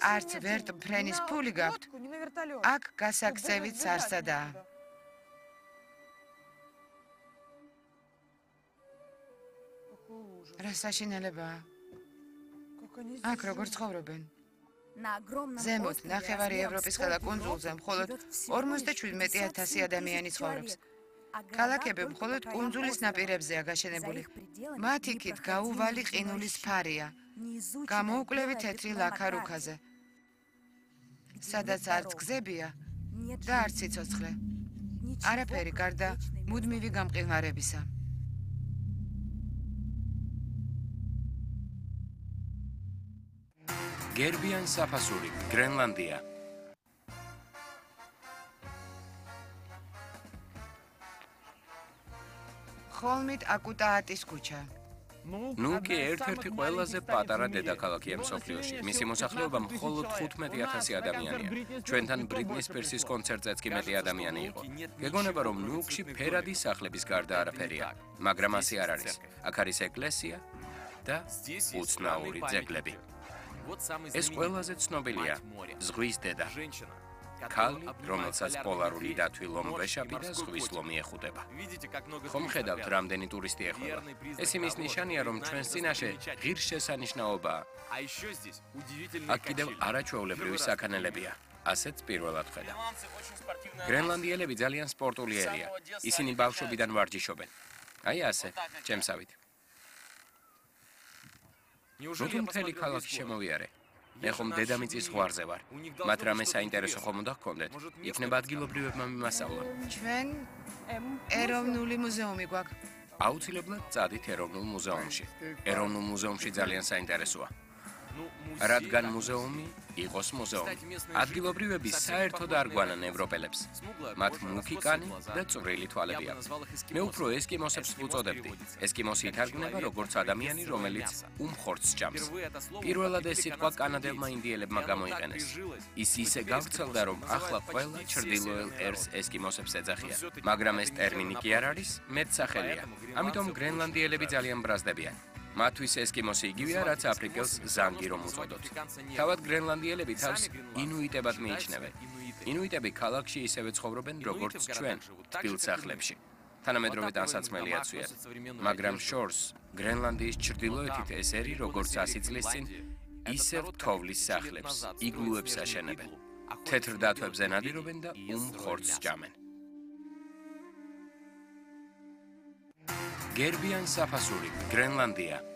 არც ვერტ ფრენის ფული გაქვთ, აქ გასაქცევით სარსადაა. რა საშინელებაა? აქ როგორ ცხოვრობენ? ზემოთ ნახევარი ევროპის ყველა კუნძულზე მხოლოდ 57,000 ადამიანი ცხოვრობს. ქალაქები მხოლოდ კუნძულის ნაპირებზეა გაშენებული. მათ იქით გაუვალი ყინულის ფარია, გამოუკლევი თეთრი ლაქარუქაზე, სადაც არც გზებია და არც სიცოცხლე. არაფერი გარდა მუდმივი გამყინვარებისა. გერბიან საფასური, გრენლანდია. ხოლმით აკუტაატის ქუჩა. ნუკი ერთ-ერთი ყველაზე პატარა დედაქალაქია მსოფლიოში. მისი მოსახლეობა მხოლოდ 15,000 ადამიანია. ჩვენთან ბრიტნი სპირსის კონცერტზეც კი მეტი ადამიანი იყო. გეგონება, რომ ნუკში ფერადი სახლების გარდა არაფერია, მაგრამ ასე არ არის. აქ არის ეკლესია და უცნაური ძეგლები. ეს ყველაზე ცნობილია ზღვის დედა. ქალი, რომელსაც პოლარული დათვი ლომბეშაპი და ზღვის ლომი ეხუტება. ხომ ხედავთ, რამდენი ტურისტი ეხება? ეს იმის ნიშანია, რომ ჩვენს წინაშე ღირსშესანიშნაობაა. აქ კიდევ არაჩვეულებრივი საქანელებია. ასეც პირველად ხედავ. გრენლანდიელები ძალიან სპორტული ერია. ისინი ბავშვობიდან ვარჯიშობენ. აი ასე, ჩემსავით. როდი მთელი ქალაქი შემოვიარე? მე ხომ დედამიწის ზღვარზე ვარ. მათ რამე საინტერესო ხომ უნდა ჰქონდეთ? იქნება ადგილობრივებმა მიმასწავლონ. ჩვენ ეროვნული მუზეუმი გვაქვს. აუცილებლად წადით ეროვნულ მუზეუმში. ეროვნულ მუზეუმში ძალიან საინტერესოა. რადგან მუზეუმი იყოს მუზეუმი. ადგილობრივები საერთოდ არ გვანან ევროპელებს. მათ მუქი კანი და წვრილი თვალები აქვს. მე უფრო ესკიმოსებს ვუწოდებდი. ესკიმოსი ითარგმნება როგორც ადამიანი, რომელიც უმხორცს ჭამს. პირველად ეს სიტყვა კანადელმა ინდიელებმა გამოიყენეს. ის ისე გავრცელდა, რომ ახლა ყველა ჩრდილოელ ერს ესკიმოსებს ეძახიან. მაგრამ ეს ტერმინი კი არ არის, მეტსახელია. ამიტომ გრენლანდიელები ძალიან ბრაზდებიან. მათთვის ესკიმოსი იგივეა, რაც აფრიკელს ზანგი რომ უწოდოთ. თავად გრენლანდიელები თავს ინუიტებად მიიჩნევენ. ინუიტები ქალაქში ისევე ცხოვრობენ, როგორც ჩვენ, თბილ სახლებში. თანამედროვე ტანსაცმელი აცვიან. მაგრამ შორს, გრენლანდიის ჩრდილოეთით ეს ერი, როგორც 100 წლის წინ, ისევ თოვლის სახლებს, იგლუებს აშენებენ. თეთრ დათვებზე ნადირობენ და უმხორცს ჭამენ. გერბიან საფასური, გრენლანდია.